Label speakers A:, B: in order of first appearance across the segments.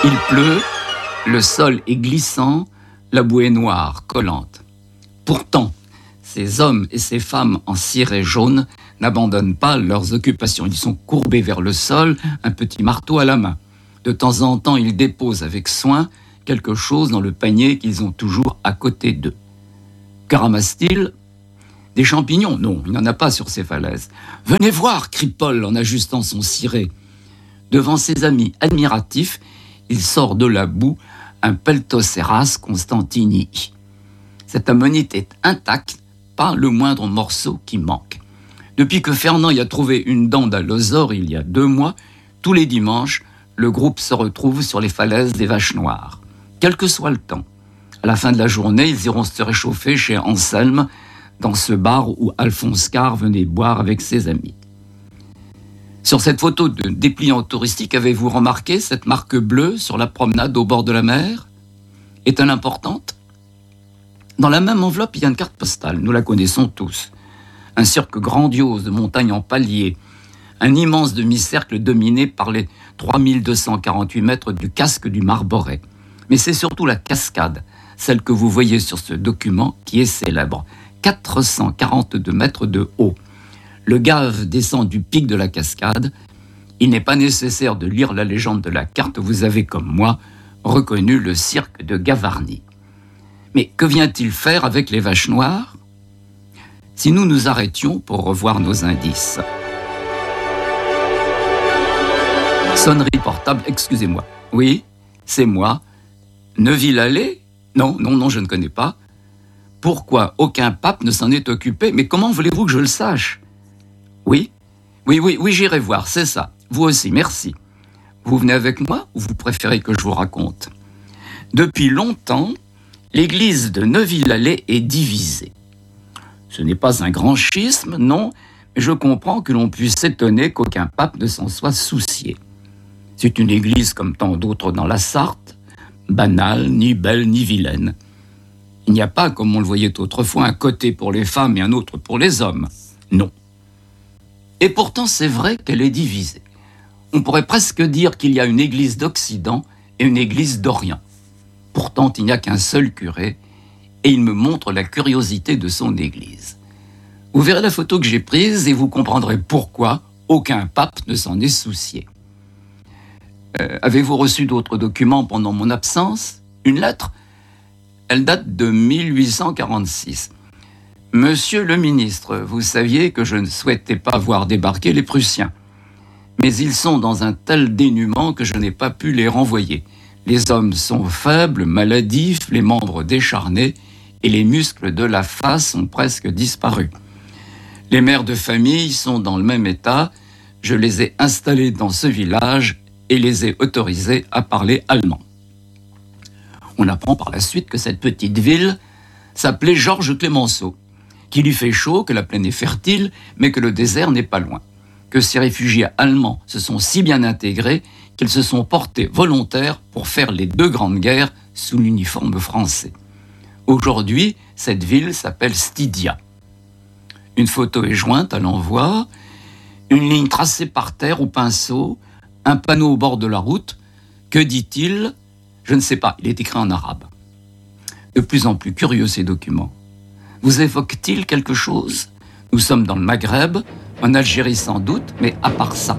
A: Il pleut, le sol est glissant, la boue est noire, collante. Pourtant, ces hommes et ces femmes en ciré jaune n'abandonnent pas leurs occupations. Ils sont courbés vers le sol, un petit marteau à la main. De temps en temps, ils déposent avec soin quelque chose dans le panier qu'ils ont toujours à côté d'eux. Que ramassent-ils ? Des champignons ? Non, il n'y en a pas sur ces falaises. « Venez voir !» crie Paul en ajustant son ciré. Devant ses amis admiratifs, il sort de la boue un Peltoceras Constantini. Cette ammonite est intacte, pas le moindre morceau qui manque. Depuis que Fernand y a trouvé une dent d'allosaure il y a 2 mois, tous les dimanches, le groupe se retrouve sur les falaises des Vaches Noires. Quel que soit le temps. À la fin de la journée, ils iront se réchauffer chez Anselme, dans ce bar où Alphonse Carr venait boire avec ses amis. Sur cette photo de dépliant touristique, avez-vous remarqué cette marque bleue sur la promenade au bord de la mer ? Est-elle importante ? Dans la même enveloppe, il y a une carte postale, nous la connaissons tous. Un cirque grandiose de montagnes en palier, un immense demi-cercle dominé par les 3248 mètres du casque du Marboré. Mais c'est surtout la cascade, celle que vous voyez sur ce document, qui est célèbre. 442 mètres de haut. Le Gave descend du pic de la cascade. Il n'est pas nécessaire de lire la légende de la carte. Vous avez, comme moi, reconnu le cirque de Gavarnie. Mais que vient-il faire avec les Vaches Noires ? Si nous nous arrêtions pour revoir nos indices. Sonnerie portable, excusez-moi. Oui, c'est moi. Neuville-Allée ? Non, je ne connais pas. Pourquoi aucun pape ne s'en est occupé ? Mais comment voulez-vous que je le sache ? Oui, j'irai voir, c'est ça. Vous aussi, merci. Vous venez avec moi ou vous préférez que je vous raconte ? Depuis longtemps, l'église de Neuville-Allée est divisée. Ce n'est pas un grand schisme, non, mais je comprends que l'on puisse s'étonner qu'aucun pape ne s'en soit soucié. C'est une église comme tant d'autres dans la Sarthe, banale, ni belle, ni vilaine. Il n'y a pas, comme on le voyait autrefois, un côté pour les femmes et un autre pour les hommes. Non. Et pourtant, c'est vrai qu'elle est divisée. On pourrait presque dire qu'il y a une église d'Occident et une église d'Orient. Pourtant, il n'y a qu'un seul curé et il me montre la curiosité de son église. Vous verrez la photo que j'ai prise et vous comprendrez pourquoi aucun pape ne s'en est soucié. Avez-vous reçu d'autres documents pendant mon absence ? Une lettre ? Elle date de 1846. Monsieur le ministre, vous saviez que je ne souhaitais pas voir débarquer les Prussiens. Mais ils sont dans un tel dénuement que je n'ai pas pu les renvoyer. Les hommes sont faibles, maladifs, les membres décharnés et les muscles de la face ont presque disparu. Les mères de famille sont dans le même état. Je les ai installés dans ce village et les ai autorisés à parler allemand. On apprend par la suite que cette petite ville s'appelait Georges Clémenceau, qu'il y fait chaud, que la plaine est fertile, mais que le désert n'est pas loin, que ces réfugiés allemands se sont si bien intégrés qu'ils se sont portés volontaires pour faire les 2 grandes guerres sous l'uniforme français. Aujourd'hui, cette ville s'appelle Stydia. Une photo est jointe à l'envoi, une ligne tracée par terre au pinceau, un panneau au bord de la route. Que dit-il ? Je ne sais pas, il est écrit en arabe. De plus en plus curieux ces documents. Vous évoquent-ils quelque chose ? Nous sommes dans le Maghreb, en Algérie sans doute, mais à part ça.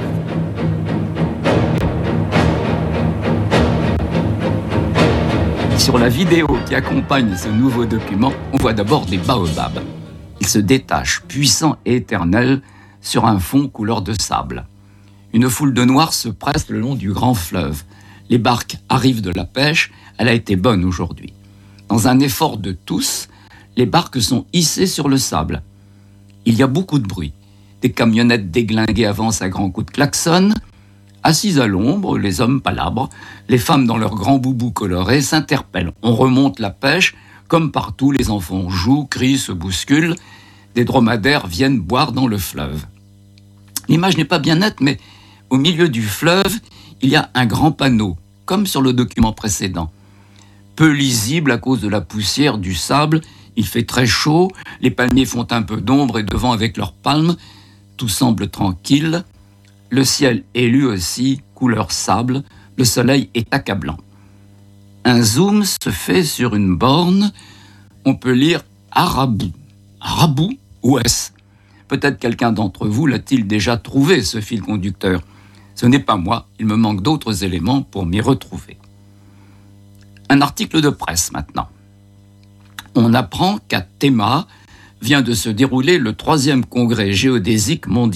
A: Sur la vidéo qui accompagne ce nouveau document, on voit d'abord des baobabs. Ils se détachent, puissants et éternels, sur un fond couleur de sable. Une foule de noirs se presse le long du grand fleuve. Les barques arrivent de la pêche, elle a été bonne aujourd'hui. Dans un effort de tous, les barques sont hissées sur le sable. Il y a beaucoup de bruit. Des camionnettes déglinguées avancent à grands coups de klaxon. Assis à l'ombre, les hommes palabres, les femmes dans leurs grands boubous colorés s'interpellent. On remonte la pêche, comme partout, les enfants jouent, crient, se bousculent. Des dromadaires viennent boire dans le fleuve. L'image n'est pas bien nette, mais au milieu du fleuve, il y a un grand panneau, comme sur le document précédent. Peu lisible à cause de la poussière, du sable, il fait très chaud, les palmiers font un peu d'ombre et devant avec leurs palmes, tout semble tranquille. Le ciel est lui aussi couleur sable, Le soleil est accablant. Un zoom se fait sur une borne. On peut lire Arabou. Arabou, où est-ce ? Peut-être quelqu'un d'entre vous l'a-t-il déjà trouvé, ce fil conducteur. Ce n'est pas moi, il me manque d'autres éléments pour m'y retrouver. Un article de presse maintenant. On apprend qu'à Théma vient de se dérouler le 3e congrès géodésique mondial.